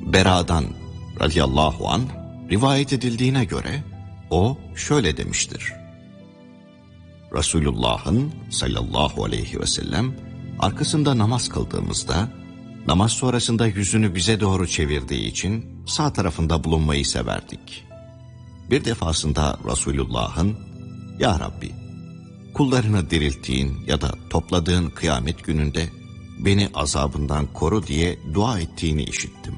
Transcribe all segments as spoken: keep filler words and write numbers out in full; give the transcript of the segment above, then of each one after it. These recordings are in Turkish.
Bera'dan radıyallahu anh rivayet edildiğine göre o şöyle demiştir. Resulullah'ın sallallahu aleyhi ve sellem arkasında namaz kıldığımızda namaz sonrasında yüzünü bize doğru çevirdiği için sağ tarafında bulunmayı severdik. Bir defasında Resulullah'ın "Ya Rabbi, kullarını dirilttiğin ya da topladığın kıyamet gününde beni azabından koru" diye dua ettiğini işittim.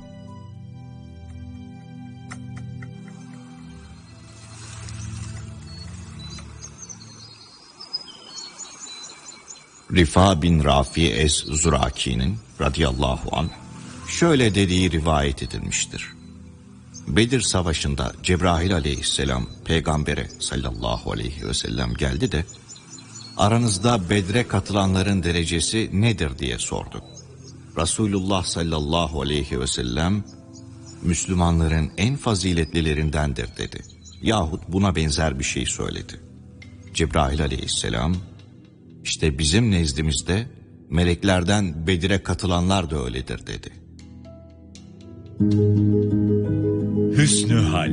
Rifa bin Rafi ez-Zuraki'nin radıyallahu anh şöyle dediği rivayet edilmiştir. Bedir Savaşı'nda Cebrail aleyhisselam peygambere sallallahu aleyhi ve sellem geldi de aranızda Bedre katılanların derecesi nedir diye sordu. Resulullah sallallahu aleyhi ve sellem Müslümanların en faziletlilerindendir dedi. Yahut buna benzer bir şey söyledi. Cebrail aleyhisselam İşte bizim nezdimizde meleklerden Bedir'e katılanlar da öyledir dedi. Hüsnü hal.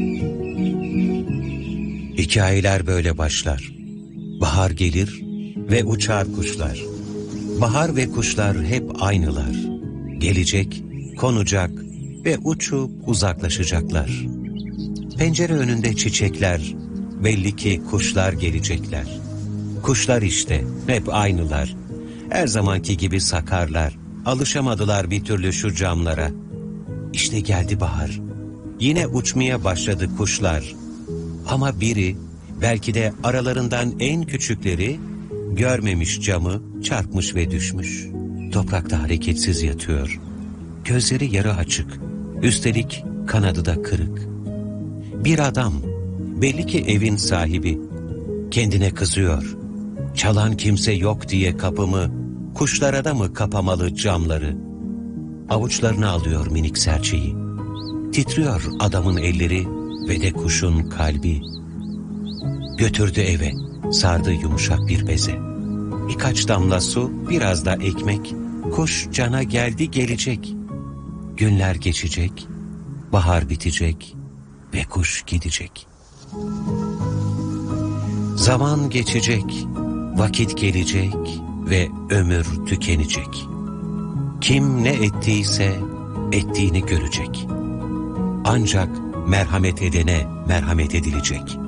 Hikayeler böyle başlar. Bahar gelir ve uçar kuşlar. Bahar ve kuşlar hep aynılar. Gelecek, konacak ve uçup uzaklaşacaklar. Pencere önünde çiçekler, belli ki kuşlar gelecekler. Kuşlar işte, hep aynılar. Her zamanki gibi sakarlar. Alışamadılar bir türlü şu camlara. İşte geldi bahar. Yine uçmaya başladı kuşlar. Ama biri, belki de aralarından en küçükleri, görmemiş camı, çarpmış ve düşmüş. Toprakta hareketsiz yatıyor. Gözleri yarı açık. Üstelik kanadı da kırık. Bir adam, belli ki evin sahibi, kendine kızıyor. Çalan kimse yok diye kapımı, kuşlara da mı kapamalı camları? Avuçlarına alıyor minik serçeyi. Titriyor adamın elleri ve de kuşun kalbi. Götürdü eve, sardı yumuşak bir beze. Birkaç damla su, biraz da ekmek. Kuş cana geldi gelecek. Günler geçecek, bahar bitecek ve kuş gidecek. Zaman geçecek, vakit gelecek ve ömür tükenecek. Kim ne ettiyse ettiğini görecek. Ancak merhamet edene merhamet edilecek.